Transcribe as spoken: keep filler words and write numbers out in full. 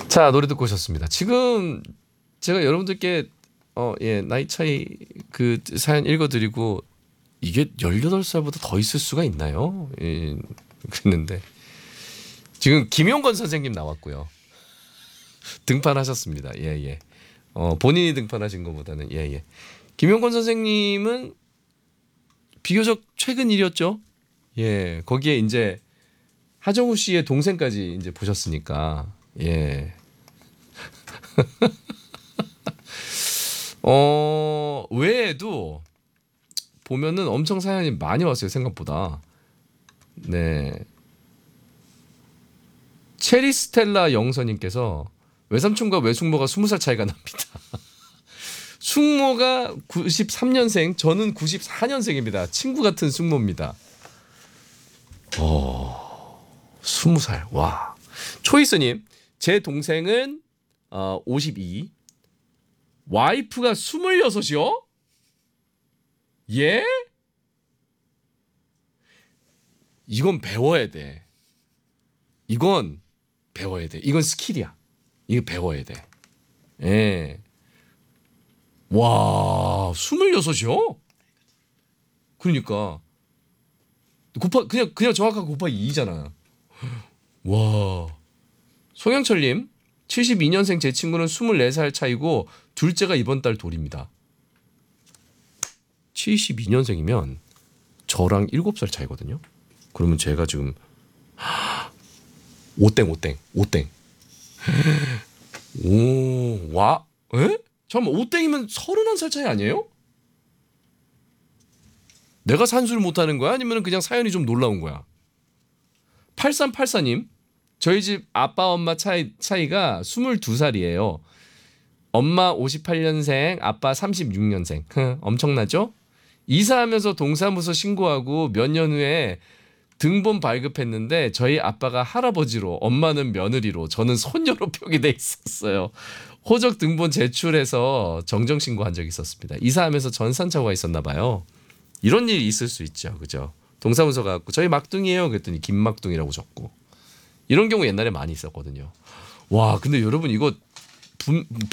자, 노래 듣고 오셨습니다. 지금 제가 여러분들께 어, 예, 나이 차이 그 사연 읽어드리고 이게 열여덟 살보다 더 있을 수가 있나요? 예, 그랬는데 지금 김용건 선생님 나왔고요. 등판하셨습니다. 예, 예. 어, 본인이 등판하신 것보다는 예, 예. 김용건 선생님은 비교적 최근 일이었죠. 예, 거기에 이제 하정우 씨의 동생까지 이제 보셨으니까 예. 어, 외에도 보면은 엄청 사연이 많이 왔어요, 생각보다. 네. 체리스텔라 영서님께서 외삼촌과 외숙모가 스무 살 차이가 납니다. 숙모가 구십삼 년생, 저는 구십사 년생입니다. 친구 같은 숙모입니다. 어, 스무 살. 와. 초이스님, 제 동생은 어, 오십이. 와이프가 스물여섯이요? 예? 이건 배워야 돼. 이건 배워야 돼. 이건 스킬이야. 이거 배워야 돼. 예. 와, 스물여섯이요? 그러니까 곱하 그냥 그냥 정확하게 곱하기 이잖아. 와. 송영철님, 칠십이 년생 제 친구는 스물네 살 차이고 둘째가 이번 달 돌입니다. 칠십이 년생이면 저랑 일곱 살 차이거든요. 그러면 제가 지금 오땡 오땡 오땡 오, 와, 에? 잠깐만, 오땡이면 서른한 살 차이 아니에요? 내가 산수를 못하는 거야? 아니면 그냥 사연이 좀 놀라운 거야? 팔삼팔사님, 저희 집 아빠 엄마 차이, 차이가 스물두 살이에요. 엄마 오십팔 년생, 아빠 삼십육 년생. 엄청나죠? 이사하면서 동사무소 신고하고 몇 년 후에 등본 발급했는데 저희 아빠가 할아버지로, 엄마는 며느리로, 저는 손녀로 표기돼 있었어요. 호적 등본 제출해서 정정 신고한 적이 있었습니다. 이사하면서 전산착오가 있었나 봐요. 이런 일이 있을 수 있죠, 그죠? 동사무소 가고 저희 막둥이에요. 그랬더니 김막둥이라고 적고 이런 경우 옛날에 많이 있었거든요. 와, 근데 여러분 이거 분,